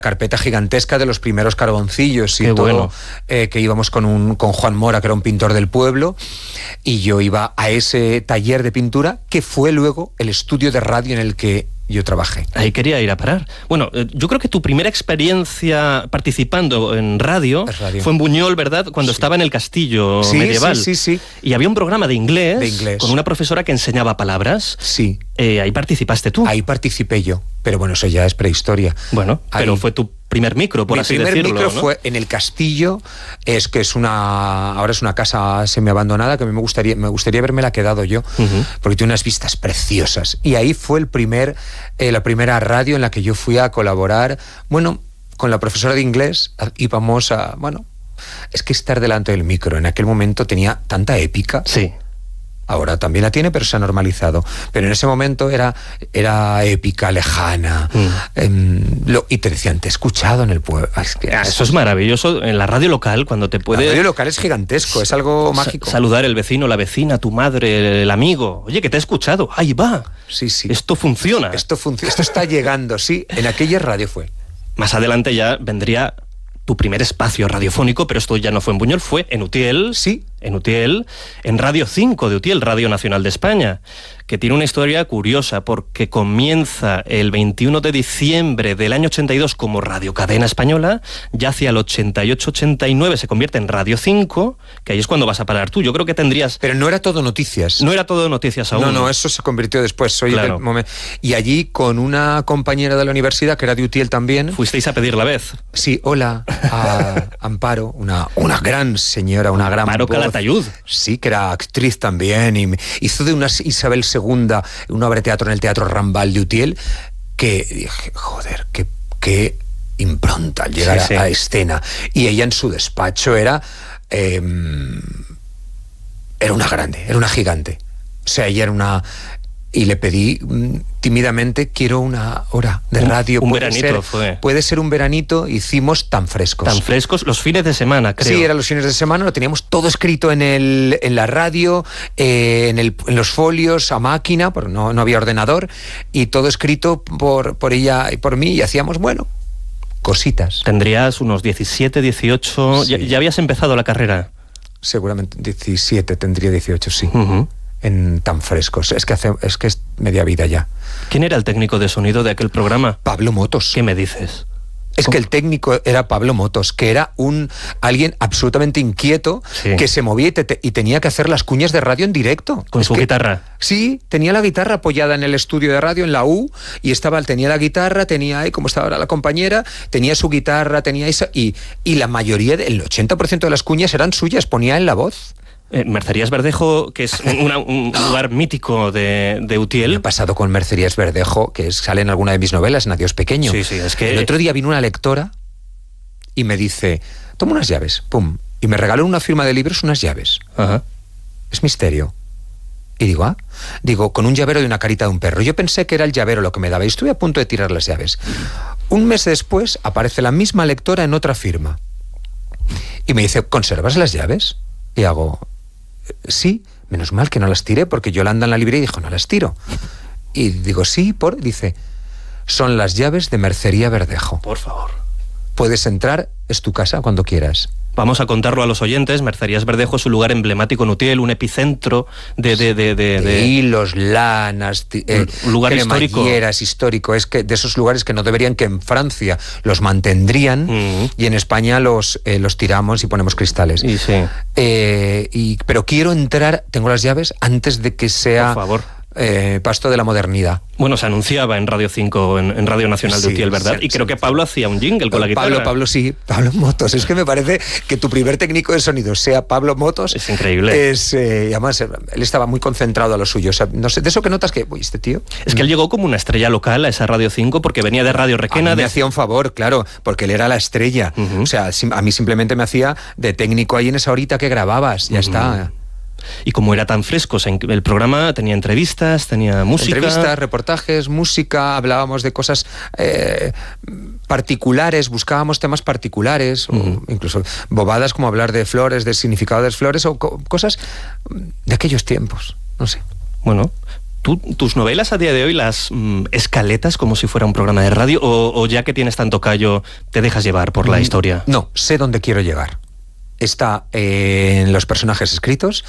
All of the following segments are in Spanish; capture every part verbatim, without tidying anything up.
carpeta gigantesca de los primeros carboncillos y Qué todo, bueno. eh, que íbamos con un con Juan Mora, que era un pintor del pueblo, y yo iba a ese taller de pintura que fue luego el estudio de radio en el que yo trabajé. Ahí quería ir a parar. Bueno, eh, yo creo que tu primera experiencia participando en radio, radio. fue en Buñol, ¿verdad? Cuando Sí. estaba en el castillo Sí, medieval. sí, sí, sí. Y había un programa de inglés, De inglés. con una profesora que enseñaba palabras. Sí. Eh, ahí participaste tú. Ahí participé yo, pero bueno, eso ya es prehistoria. Bueno, Ahí. pero fue tu primer micro, por Mi así primer decirlo, micro ¿no? fue en el castillo, es que es una ahora es una casa semiabandonada que a mí me gustaría me gustaría habérmela quedado yo, Ujú. porque tiene unas vistas preciosas, y ahí fue el primer eh, la primera radio en la que yo fui a colaborar, bueno, con la profesora de inglés. Íbamos a, bueno, es que estar delante del micro en aquel momento tenía tanta épica. Sí. Ahora también la tiene, pero se ha normalizado. Pero en ese momento era, era épica, lejana. Mm. em, lo, y te decían, te he escuchado en el pueblo. Es que Ah, eso es maravilloso. En la radio local, cuando te puede... La radio local es gigantesco, es algo mágico. Sa- saludar el vecino, la vecina, tu madre, el amigo. Oye, que te he escuchado. Ahí va. Sí, sí. Esto funciona. Esto, func- esto está llegando, sí. En aquella radio fue. Más adelante ya vendría tu primer espacio radiofónico, pero esto ya no fue en Buñol, fue en Utiel. Sí. En Utiel, en Radio cinco de Utiel, Radio Nacional de España, que tiene una historia curiosa porque comienza el veintiuno de diciembre del año ochenta y dos como radiocadena española, ya hacia el ochenta y ocho ochenta y nueve se convierte en Radio cinco, que ahí es cuando vas a parar tú. Yo creo que tendrías... Pero no era todo noticias. No era todo noticias aún. No, no, eso se convirtió después. Soy Claro. del momen- Y allí con una compañera de la universidad, que era de Utiel también. Fuisteis a pedir la vez. Sí, hola, a Amparo, una, una gran señora, una gran Amparo voz. Calatayud. Sí, que era actriz también, y me- hizo de una Isabel segunda una obra de teatro en el Teatro Rambal de Utiel, que dije, joder, qué, qué impronta al llegar Sí, sí. a, a escena. Y ella en su despacho era... eh, era una grande, era una gigante. O sea, ella era una... Y le pedí mm, tímidamente, quiero una hora de Un- radio. un Puede veranito ser- fue. Puede ser un veranito, hicimos tan frescos. Tan frescos, los fines de semana, creo. Sí, eran los fines de semana, lo teníamos todo escrito en, el, en la radio, eh, en, el, en los folios, a máquina, porque no, no había ordenador, y todo escrito por, por ella y por mí, y hacíamos, bueno, cositas. Tendrías unos diecisiete, dieciocho... Sí. Ya, ya habías empezado la carrera. Seguramente diecisiete, tendría dieciocho, sí. Ujú. En tan frescos. Es que, hace, es que es media vida ya. ¿Quién era el técnico de sonido de aquel programa? Pablo Motos. ¿Qué me dices? Es que el técnico era Pablo Motos, que era un alguien absolutamente inquieto, Sí. que se movía y, te- te- y tenía que hacer las cuñas de radio en directo. Con Es su que- guitarra. Sí, tenía la guitarra apoyada en el estudio de radio, en la U, y estaba, tenía la guitarra, tenía ahí, como estaba ahora la compañera, tenía su guitarra, tenía esa, y, y la mayoría, del ochenta por ciento de las cuñas eran suyas, ponía en la voz. Eh, Mercerías Verdejo, que es una- un lugar mítico de, de Me ha Utiel. pasado con Mercerías Verdejo, que es- sale en alguna de mis novelas, en Adiós Pequeño. Sí, sí, es que... El otro día vino una lectora y me dice, toma unas llaves, pum, y me regaló una firma de libros unas llaves. Ajá. Es misterio. Y digo, ah, digo, con un llavero de una carita de un perro. Yo pensé que era el llavero lo que me daba y estuve a punto de tirar las llaves. Un mes después aparece la misma lectora en otra firma. Y me dice, ¿conservas las llaves? Y hago, sí, menos mal que no las tiré, porque Yolanda en la librería dijo, no las tiro. Y digo, sí, por... Dice, son las llaves de Mercería Verdejo. Por favor. Puedes entrar, es tu casa cuando quieras. Vamos a contarlo a los oyentes. Mercerías Verdejo es un lugar emblemático en Utiel, un epicentro de... de, de, de, de de- hilos, lanas, ti- eh, Un lugar histórico. cremalleras, histórico. Es que de esos lugares que no deberían, que en Francia los mantendrían, Mm. y en España los, eh, los tiramos y ponemos cristales. Y sí, Eh, y, pero quiero entrar, tengo las llaves, antes de que sea por favor. eh, pasto de la modernidad. Bueno, se anunciaba en Radio cinco, en, en Radio Nacional de Sí, Utiel, ¿verdad? sí, y creo sí, que sí. Pablo hacía un jingle con la guitarra. Pablo, Pablo sí, Pablo Motos. Es que me parece que tu primer técnico de sonido sea Pablo Motos. Es increíble. Es, eh, y además, eh, él estaba muy concentrado a lo suyo. O sea, no sé, de eso que notas que, uy, este tío... Es que él llegó como una estrella local a esa Radio cinco porque venía de Radio A Requena. mí me de... hacía un favor, claro, porque él era la estrella. Ujú. O sea, sim- a mí simplemente me hacía de técnico ahí en esa horita que grababas. Ya Ujú. está. Y como era tan fresco, o sea, el programa tenía entrevistas, tenía música. Entrevistas, reportajes, música, hablábamos de cosas eh, particulares, buscábamos temas particulares, Ujú. o incluso bobadas como hablar de flores, del significado de las flores, o co- cosas de aquellos tiempos, no sé. Bueno, ¿Tú, tus novelas a día de hoy las mm, escaletas como si fuera un programa de radio o, o ya que tienes tanto callo te dejas llevar por la mm, historia? No, sé dónde quiero llegar. Está eh, en los personajes escritos,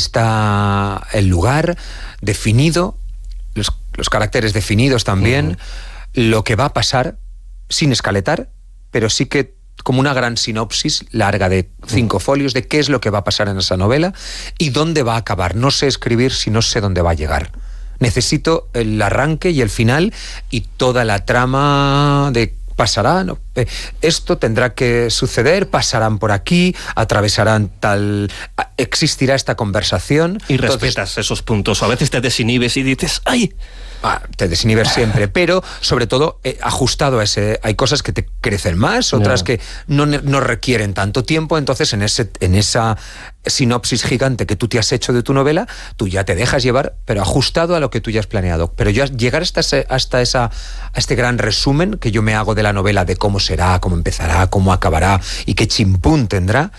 está el lugar definido, los, los caracteres definidos también, uh-huh. lo que va a pasar sin escaletar, pero sí que como una gran sinopsis larga de cinco uh-huh. folios de qué es lo que va a pasar en esa novela y dónde va a acabar. No sé escribir si no sé dónde va a llegar. Necesito el arranque y el final y toda la trama de pasará, no, eh, esto tendrá que suceder, pasarán por aquí, atravesarán tal, existirá esta conversación. Y respetas Entonces, esos puntos, o a veces te desinhibes y dices, ¡ay! Ah, te desinhibes siempre, pero sobre todo eh, ajustado a ese, hay cosas que te crecen más, otras no. que no, no requieren tanto tiempo, entonces en ese en esa sinopsis gigante que tú te has hecho de tu novela, tú ya te dejas llevar, pero ajustado a lo que tú ya has planeado. Pero ya llegar hasta ese, hasta esa, a este gran resumen que yo me hago de la novela, de cómo será, cómo empezará, cómo acabará y qué chimpún tendrá,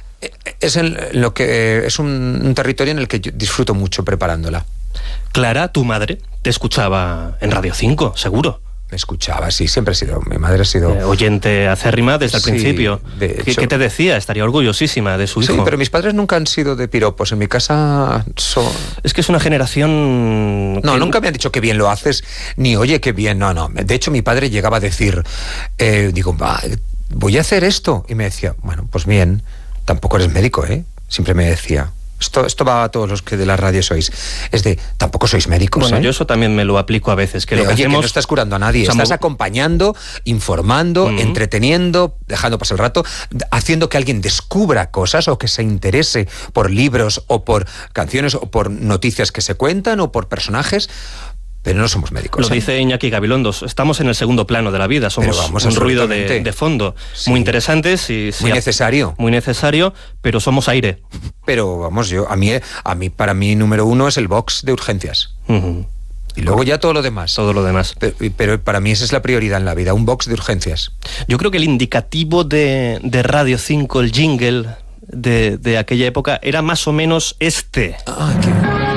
es, en lo que, es un, un territorio en el que yo disfruto mucho preparándola. Clara, tu madre, te escuchaba en Radio cinco, seguro. Me escuchaba, sí, siempre ha sido, mi madre ha sido... Eh, oyente acérrima desde el sí, principio. De hecho, ¿Qué, ¿Qué te decía? Estaría orgullosísima de su hijo. Sí, pero mis padres nunca han sido de piropos, en mi casa son... Es que es una generación... No, que... nunca me han dicho que bien lo haces, ni oye, qué bien, no, no. De hecho, mi padre llegaba a decir, eh, digo, va, voy a hacer esto, y me decía, bueno, pues bien, tampoco eres médico, ¿eh? Siempre me decía... Esto, esto va a todos los que de la radio sois. Es de, tampoco sois médicos, Bueno, ¿eh? yo eso también me lo aplico a veces. Que de, lo que oye, hacemos... que no estás curando a nadie. Estás acompañando, informando, uh-huh. entreteniendo, dejando pasar el rato, haciendo que alguien descubra cosas o que se interese por libros o por canciones o por noticias que se cuentan o por personajes. Pero no somos médicos. Lo ¿eh? dice Iñaki Gabilondos. Estamos en el segundo plano de la vida. Somos vamos, un ruido de, de fondo. Sí. Muy interesante. Sí, muy sí, necesario. Muy necesario, pero somos aire. Pero vamos, yo a mí, a mí para mí número uno es el box de urgencias. Uh-huh. Y luego ya todo lo demás. Todo lo demás. Pero, pero para mí esa es la prioridad en la vida, un box de urgencias. Yo creo que el indicativo de, de Radio cinco, el jingle de, de aquella época, era más o menos este. Ah, qué...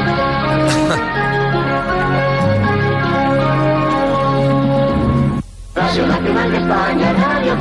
Radio Nacional de España, Radio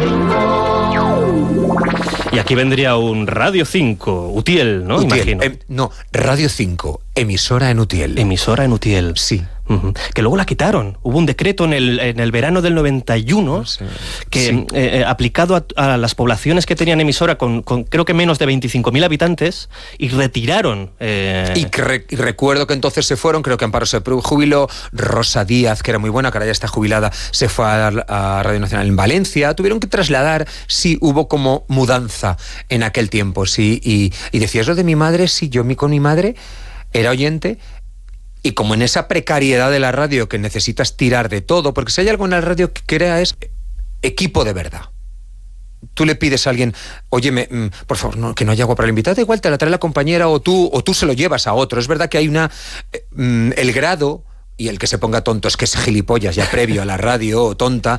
cinco. Y aquí vendría un Radio cinco, Utiel, ¿no? Utiel, Imagino. Eh, no, Radio cinco, emisora en Utiel. Emisora en Utiel. Sí. Uh-huh. Que luego la quitaron. Hubo un decreto en el, en el verano del noventa y uno no sé. que sí. eh, aplicado a, a las poblaciones que tenían emisora con, con creo que menos de veinticinco mil habitantes y retiraron. Eh... Y, que re, y recuerdo que entonces se fueron, creo que Amparo se jubiló, Rosa Díaz, que era muy buena, que ahora ya está jubilada, se fue a, a Radio Nacional en Valencia, tuvieron que trasladar, sí, hubo como mudanza en aquel tiempo, sí, y, y decías lo de mi madre, sí, yo mi, con mi madre era oyente. Y como en esa precariedad de la radio que necesitas tirar de todo, porque si hay algo en la radio que crea es equipo de verdad. Tú le pides a alguien, oye, me, por favor, no, que no haya agua para el invitado, igual te la trae la compañera o tú, o tú se lo llevas a otro. Es verdad que hay una... Eh, el grado, y el que se ponga tonto es que es gilipollas ya previo a la radio o tonta,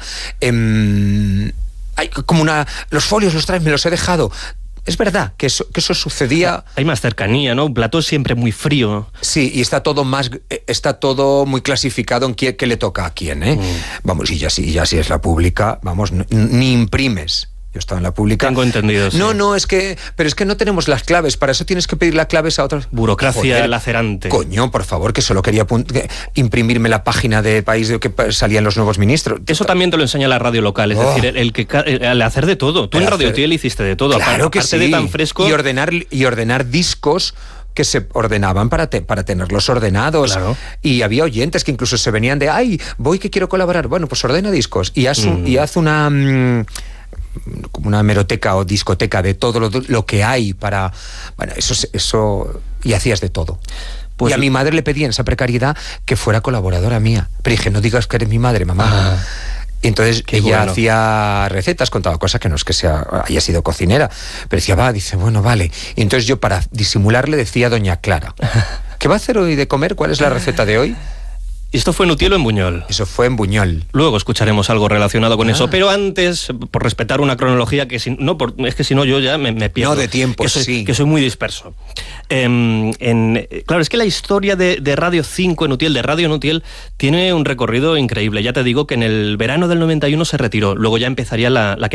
eh, hay como una... Los folios los traes, me los he dejado... Es verdad que eso, que eso sucedía... Hay más cercanía, ¿no? Un plató es siempre muy frío. Sí, y está todo más, está todo muy clasificado en qué, qué le toca a quién, ¿eh? Mm. Vamos, y ya si ya si es la pública, vamos, ni imprimes. Yo estaba en la pública. Tengo entendido, sí. No, no, es que... Pero es que no tenemos las claves, para eso tienes que pedir las claves a otros... Burocracia Joder, lacerante. Coño, por favor, que solo quería imprimirme la página de país de que salían los nuevos ministros. Eso también te lo enseña la radio local, es oh. decir, el, el que el, el hacer de todo. Tú el en Radio Utiel hiciste de todo. Claro que aparte sí. de tan fresco... Y ordenar, y ordenar discos... que se ordenaban para, te, para tenerlos ordenados. Claro. Y había oyentes que incluso se venían de, ay, voy que quiero colaborar. Bueno, pues ordena discos y haz, un, mm. y haz una... Mmm, como una hemeroteca o discoteca de todo lo, lo que hay para... Bueno, eso... eso y hacías de todo. Pues, y a mi madre le pedí en esa precariedad que fuera colaboradora mía. Pero dije, no digas que eres mi madre, mamá. Ah. Y entonces Qué ella bueno. hacía recetas, contaba cosas que no es que sea, haya sido cocinera, pero decía, va, dice, bueno, vale. Y entonces yo, para disimularle, decía doña Clara, ¿qué va a hacer hoy de comer? ¿Cuál es la receta de hoy? ¿Esto fue en Utiel o en Buñol? Eso fue en Buñol. Luego escucharemos algo relacionado con ah. eso, pero antes, por respetar una cronología que si, no, por, es que si no yo ya me, me pierdo. No, de tiempo, que soy, sí. Que soy muy disperso. Eh, en, claro, es que la historia de, de Radio cinco en Utiel, de Radio en Utiel, tiene un recorrido increíble. Ya te digo que en el verano del noventa y uno se retiró, luego ya empezaría la, la